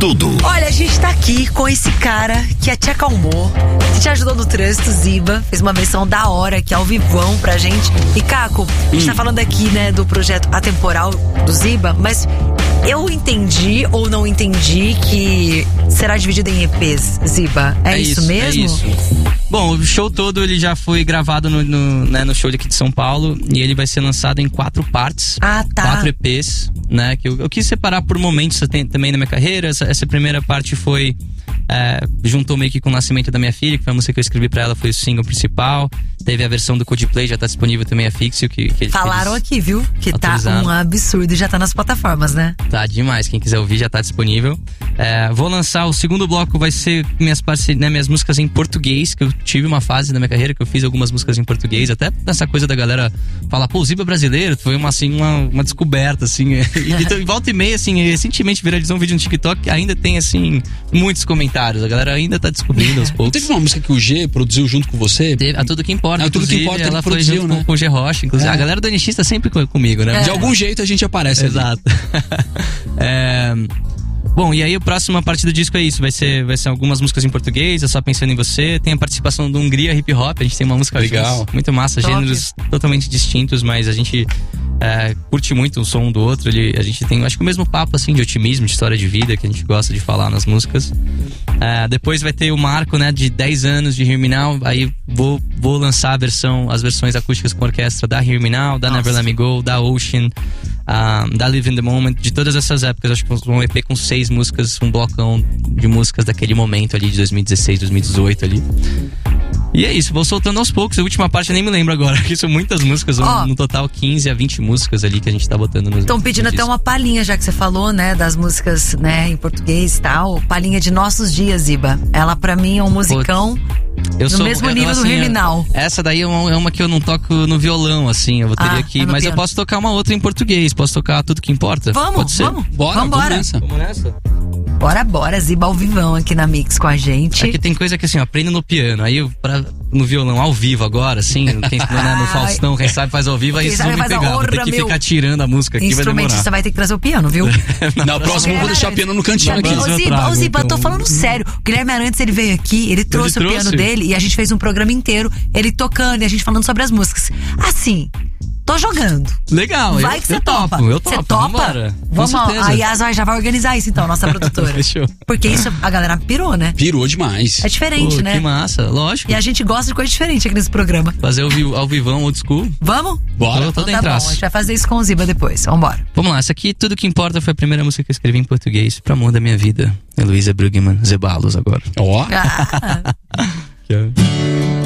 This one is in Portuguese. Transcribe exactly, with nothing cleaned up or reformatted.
tudo. Olha, a gente tá aqui com esse cara que te acalmou, que te ajudou no trânsito, Ziba. Fez uma versão da hora aqui ao vivão pra gente. E Caco, a gente hum. tá falando aqui, né, do projeto Atemporal do Ziba, mas eu entendi ou não entendi que será dividido em E Pês, Ziba. É, é isso, isso mesmo? É isso. Bom, o show todo ele já foi gravado no, no, né, no show aqui de São Paulo e ele vai ser lançado em quatro partes. Ah, tá. Quatro E Pês, né? Que eu, eu quis separar por momentos também na minha carreira. Essa, essa primeira parte foi... É, juntou meio que com o nascimento da minha filha, que foi a música que eu escrevi pra ela, foi o single principal. Teve a versão do Coldplay, já tá disponível também a Fixio, que, que falaram aqui, viu? Que tá um absurdo e já tá nas plataformas, né? Tá demais, quem quiser ouvir já tá disponível. É, vou lançar, o segundo bloco vai ser minhas, parce... né, minhas músicas em português, que eu tive uma fase na minha carreira que eu fiz algumas músicas em português, até nessa coisa da galera falar, pô, o Ziba brasileiro, foi uma, assim, uma, uma descoberta, assim. E, então, volta e meia, assim, recentemente viralizou um vídeo no TikTok que ainda tem, assim, muitos comentários. A galera ainda tá descobrindo aos poucos. Teve uma música que o G produziu junto com você? Teve, a Tudo Que Importa. A Tudo Que Importa ela ele foi produziu, junto né? com, com o G Rocha, inclusive. É. A galera do N X tá sempre comigo, né? É. De algum jeito a gente aparece. Exato. é... Bom, e aí a próxima parte do disco é isso. Vai ser, vai ser algumas músicas em português, é Só Pensando em Você. Tem a participação do Hungria Hip Hop. A gente tem uma música legal, juntos, muito massa, top. Gêneros totalmente distintos, mas a gente é, curte muito um som do outro. Ele, a gente tem, acho que o mesmo papo assim de otimismo, de história de vida que a gente gosta de falar nas músicas. É, depois vai ter o marco, né, de dez anos de Hear Me Now. Aí vou, vou lançar a versão, as versões acústicas com orquestra da Hear Me Now, da Nossa. Never Let Me Go, da Ocean, uh, da Live in the Moment, de todas essas épocas. Acho que um E P com seis músicas, um blocão de músicas daquele momento ali, de dois mil e dezesseis, dois mil e dezoito ali. E é isso, vou soltando aos poucos. A última parte eu nem me lembro agora, que são muitas músicas, oh. no total quinze a vinte músicas ali que a gente tá botando nos. Estão pedindo até uma palhinha, já que você falou, né, das músicas, né, em português e tal. Palhinha de Nossos Dias, Ziba. Ela pra mim é um musicão eu no sou, mesmo eu, nível assim, do Hear Me Now. Essa daí é uma, é uma que eu não toco no violão, assim, eu vou teria ah, que, é mas piano. Eu posso tocar uma outra em português, posso tocar Tudo Que Importa. Vamos, Pode ser? vamos. Bora, vamos, vamos bora. nessa. Vamos nessa. Bora, bora, Ziba ao vivão aqui na Mix com a gente. Aqui tem coisa que assim, eu aprendo no piano, aí eu, pra, no violão ao vivo agora, assim, quem, né, no Faustão, quem sabe faz ao vivo, aí vocês vão me pegar, vou ter que ficar tirando a música aqui, vai demorar. Instrumentista vai ter que trazer o piano, viu? Na próxima eu vou deixar o piano no cantinho aqui. Ô Ziba, ô Ziba, tô falando sério, o Guilherme Arantes, ele veio aqui, ele trouxe ele o piano trouxe? dele e a gente fez um programa inteiro, ele tocando e a gente falando sobre as músicas. Assim, tô jogando. Legal, vai eu, que você eu topa. Topo, eu topo, você topa? Vambora. Vamos lá, a Yas já vai organizar isso então, nossa produtora. Fechou. Porque isso a galera pirou, né? Pirou demais. É diferente, Pô, né? Que massa, lógico. E a gente gosta de coisa diferente aqui nesse programa. Fazer ao, vi- ao vivão, old school. Vamos? Bora. Eu tô Então tá dentro. bom, a gente vai fazer isso com o Ziba depois. Vambora. Vamos lá, essa aqui, Tudo Que Importa, foi a primeira música que eu escrevi em português, pro amor da minha vida. Heloísa Brugman, Zebalos agora. Ó. Ah.